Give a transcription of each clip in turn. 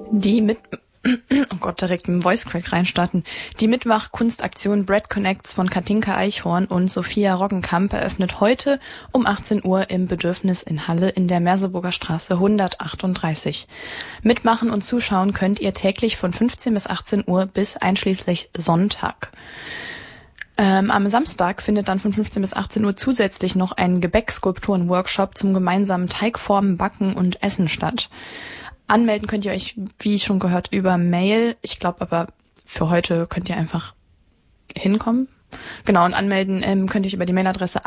Oh Gott, direkt mit dem Voice Crack reinstarten. Die Mitmach-Kunstaktion Bread Connects von Katinka Eichhorn und Sophia Roggenkamp eröffnet heute um 18 Uhr im Bedürfnis in Halle in der Merseburger Straße 138. Mitmachen und zuschauen könnt ihr täglich von 15 bis 18 Uhr bis einschließlich Sonntag. Am Samstag findet dann von 15 bis 18 Uhr zusätzlich noch ein Gebäckskulpturen-Workshop zum gemeinsamen Teigformen, Backen und Essen statt. Anmelden könnt ihr euch, wie schon gehört, über Mail. Ich glaube aber, für heute könnt ihr einfach hinkommen. Genau, und anmelden könnt ihr über die Mailadresse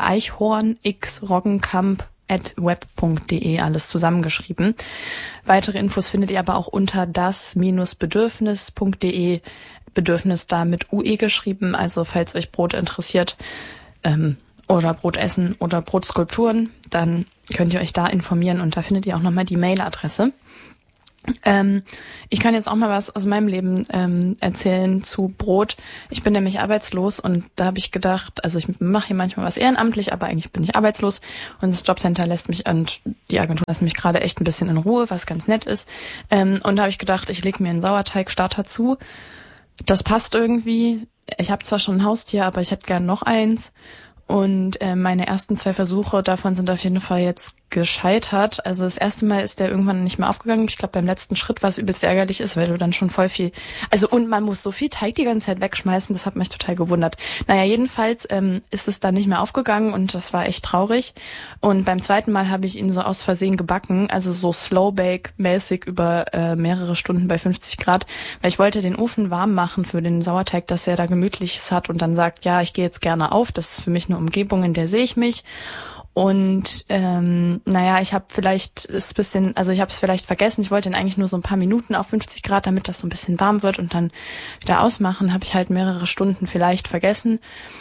eichhornxroggenkamp@web.de, alles zusammengeschrieben. Weitere Infos findet ihr aber auch unter das-bedürfnis.de, Bedürfnis da mit UE geschrieben. Also falls euch Brot interessiert oder Brotessen oder Brotskulpturen, dann könnt ihr euch da informieren und da findet ihr auch nochmal die Mailadresse. Ich kann jetzt auch mal was aus meinem Leben erzählen zu Brot. Ich bin nämlich arbeitslos und da habe ich gedacht, also ich mache hier manchmal was ehrenamtlich, aber eigentlich bin ich arbeitslos und das Jobcenter lässt mich und die Agentur lässt mich gerade echt ein bisschen in Ruhe, was ganz nett ist. Und da habe ich gedacht, ich lege mir einen Sauerteigstarter zu. Das passt irgendwie. Ich habe zwar schon ein Haustier, aber ich hätte gern noch eins. Und meine ersten 2 Versuche davon sind auf jeden Fall jetzt gescheitert. Also das erste Mal ist der irgendwann nicht mehr aufgegangen. Ich glaube, beim letzten Schritt, was übelst ärgerlich ist, weil du dann schon voll viel... Also und man muss so viel Teig die ganze Zeit wegschmeißen, das hat mich total gewundert. Naja, jedenfalls ist es dann nicht mehr aufgegangen und das war echt traurig. Und beim zweiten Mal habe ich ihn so aus Versehen gebacken, also so Slow-Bake-mäßig über mehrere Stunden bei 50 Grad, weil ich wollte den Ofen warm machen für den Sauerteig, dass er da Gemütliches hat und dann sagt, ja, ich gehe jetzt gerne auf, das ist für mich eine Umgebung, in der sehe ich mich. Und ich habe vielleicht vergessen. Ich wollte ihn eigentlich nur so ein paar Minuten auf 50 Grad, damit das so ein bisschen warm wird und dann wieder ausmachen. Habe ich halt mehrere Stunden vielleicht vergessen.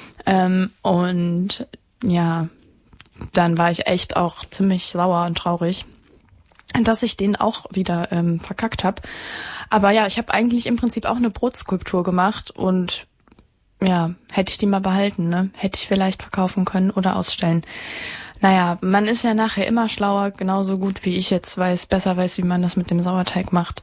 Und ja, dann war ich echt auch ziemlich sauer und traurig, dass ich den auch wieder verkackt habe. Aber ja, ich habe eigentlich im Prinzip auch eine Brotskulptur gemacht und ja, hätte ich die mal behalten, ne? Hätte ich vielleicht verkaufen können oder ausstellen. Naja, man ist ja nachher immer schlauer, genauso gut wie ich jetzt besser weiß, wie man das mit dem Sauerteig macht.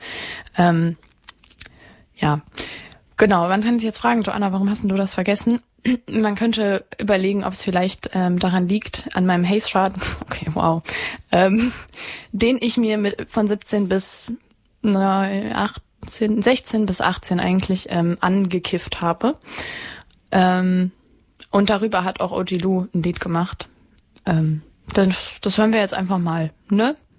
Ja, genau. Man kann sich jetzt fragen, Joanna, warum hast denn du das vergessen? Man könnte überlegen, ob es vielleicht daran liegt, an meinem Haze-Schaden, okay, wow, den ich mir von 17 bis 16 bis 18 eigentlich angekifft habe. Und darüber hat auch OG Lou ein Lied gemacht. Das hören wir jetzt einfach mal, ne?